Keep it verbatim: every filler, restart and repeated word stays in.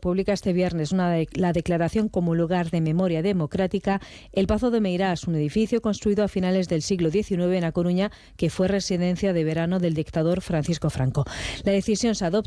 publica este viernes una de, la declaración como lugar de memoria democrática el Pazo de Meirás, un edificio construido a finales del siglo diecinueve en A Coruña, que fue residencia de verano del dictador Francisco Franco. La decisión se adopta